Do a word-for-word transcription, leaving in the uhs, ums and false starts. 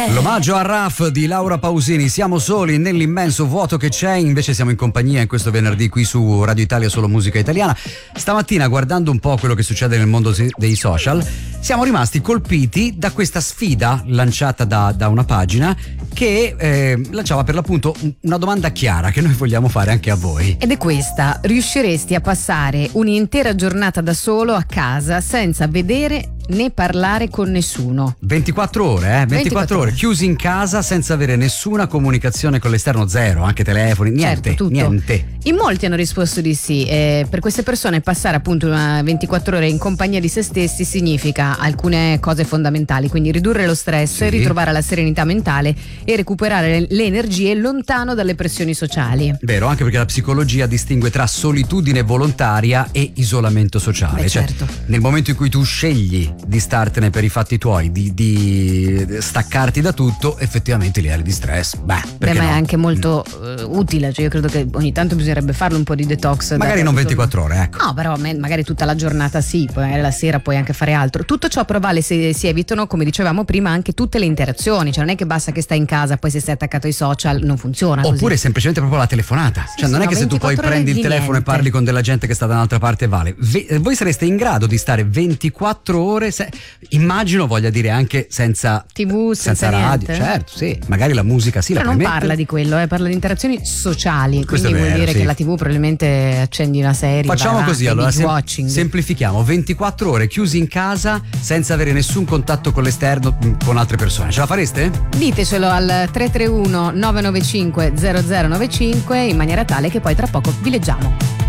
Eh. L'omaggio a Raf di Laura Pausini. Siamo soli nell'immenso vuoto che c'è, invece siamo in compagnia in questo venerdì qui su Radio Italia Solo Musica Italiana. Stamattina, guardando un po' quello che succede nel mondo dei social, siamo rimasti colpiti da questa sfida lanciata da, da una pagina che eh, lanciava per l'appunto una domanda chiara che noi vogliamo fare anche a voi. Ed è questa: riusciresti a passare un'intera giornata da solo a casa senza vedere né parlare con nessuno? ventiquattro ore, eh? ventiquattro, ventiquattro ore chiusi in casa senza avere nessuna comunicazione con l'esterno, zero, anche telefoni, niente, certo, tutto. niente. In molti hanno risposto di sì. Eh, per queste persone passare appunto una ventiquattro ore in compagnia di se stessi significa alcune cose fondamentali, quindi ridurre lo stress, sì. ritrovare la serenità mentale e recuperare le energie lontano dalle pressioni sociali. Vero, anche perché la psicologia distingue tra solitudine volontaria e isolamento sociale. Beh, cioè, certo. nel momento in cui tu scegli di startene per i fatti tuoi, di, di staccarti da tutto, effettivamente i livelli di stress, beh, beh ma no? è anche molto uh, utile, cioè io credo che ogni tanto bisognerebbe farlo un po' di detox. Magari non ventiquattro ore, ecco. No, però magari tutta la giornata sì, poi magari la sera puoi anche fare altro. Tutto ciò però vale se si evitano, come dicevamo prima, anche tutte le interazioni, cioè non è che basta che stai in casa, poi se sei attaccato ai social non funziona così. Oppure semplicemente proprio la telefonata, sì, cioè non sì, è no, che se tu poi prendi il telefono niente. e parli con della gente che sta da un'altra parte vale. V- voi sareste in grado di stare ventiquattro ore, se- immagino voglia dire anche senza tivù, senza, senza radio, niente. Certo, sì, magari la musica sì, però la non puoi parla mettere. di quello, eh, parla di interazioni sociali. Questo quindi è vuol vero, dire sì. che la tivù probabilmente accendi una serie. Facciamo vai così, avanti, allora sem- watching. semplifichiamo: ventiquattro ore chiusi in casa senza avere nessun contatto con l'esterno, con altre persone. Ce la fareste? Ditecelo al tre tre uno nove nove cinque zero zero nove cinque in maniera tale che poi tra poco vi leggiamo.